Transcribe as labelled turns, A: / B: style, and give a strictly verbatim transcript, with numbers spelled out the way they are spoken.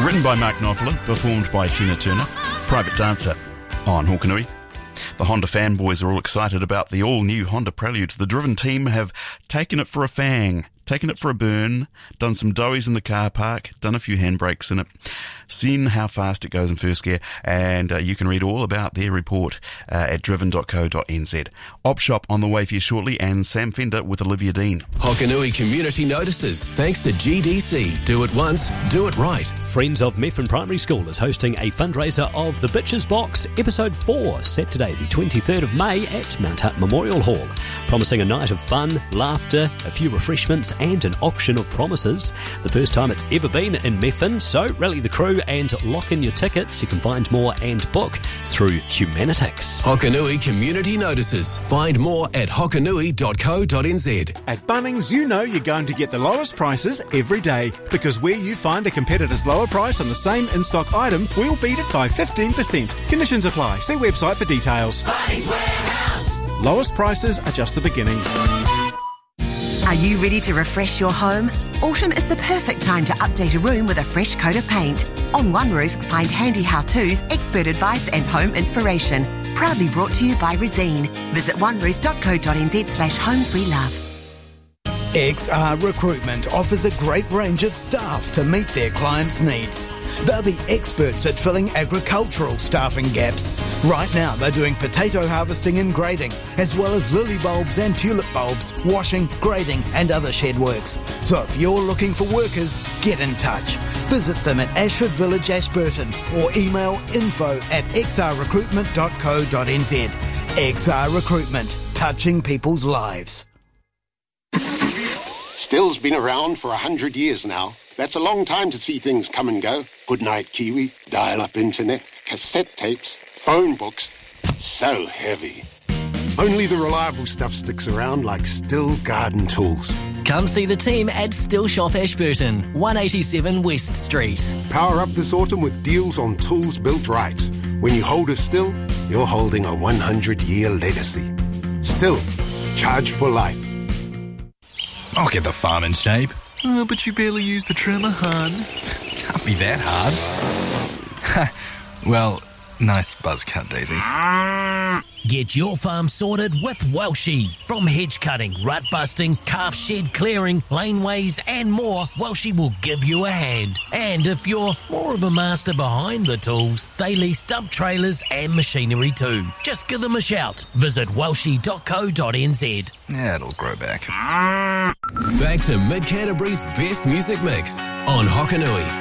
A: Written by Mark Knopfler, performed by Tina Turner, Private Dancer on Hokanui. The Honda fanboys are all excited about the all-new Honda Prelude. The Driven team have taken it for a fang, taken it for a burn, done some doughies in the car park, done a few handbrakes in it, seen how fast it goes in first gear, and uh, you can read all about their report uh, at driven dot co dot n z. Op Shop on the way for you shortly, and Sam Fender with Olivia Dean.
B: Hokanui community notices thanks to G D C. Do it once, do it right.
C: Friends of Methven Primary School is hosting a fundraiser of The Bitches Box, Episode four, Saturday the twenty-third of May at Mount Hutt Memorial Hall. Promising a night of fun, laughter, a few refreshments and an auction of promises. The first time it's ever been in Methven, so rally the crew and lock in your tickets. You can find more and book through Humanitics.
B: Hokanui community notices. Find more at hokanui dot co dot n z.
D: At Bunnings, you know you're going to get the lowest prices every day, because where you find a competitor's lower price on the same in-stock item, we'll beat it by fifteen percent. Conditions apply. See website for details.
E: Bunnings Warehouse.
D: Lowest prices are just the beginning.
F: Are you ready to refresh your home? Autumn is the perfect time to update a room with a fresh coat of paint. On One Roof, find handy how-tos, expert advice and home inspiration. Proudly brought to you by Resine. Visit one roof dot co dot n z slash homes we love.
G: X R Recruitment offers a great range of staff to meet their clients' needs. They're the experts at filling agricultural staffing gaps. Right now they're doing potato harvesting and grading, as well as lily bulbs and tulip bulbs, washing, grading and other shed works. So if you're looking for workers, get in touch. Visit them at Ashford Village, Ashburton, or email info at x r recruitment dot co dot n z. X R Recruitment, touching people's lives.
H: Still's been around for a hundred years now. That's a long time to see things come and go. Goodnight Kiwi, dial-up internet, cassette tapes, phone books. So heavy. Only the reliable stuff sticks around, like Still Garden Tools.
I: Come see the team at Still Shop Ashburton, one eighty-seven West Street.
H: Power up this autumn with deals on tools built right. When you hold a Still, you're holding a one hundred year legacy. Still, charge for life.
J: I'll get the farm in shape. Oh, but you barely use the trimmer, hon. Can't be that hard. Well, nice buzz cut, Daisy.
K: Get your farm sorted with Welshie. From hedge cutting, rut busting, calf shed clearing, laneways and more, Welshie will give you a hand. And if you're more of a master behind the tools, they lease dump trailers and machinery too. Just give them a shout. Visit welshie dot co dot n z.
J: Yeah, it'll grow back.
B: Back to Mid Canterbury's best music mix on Hokanui.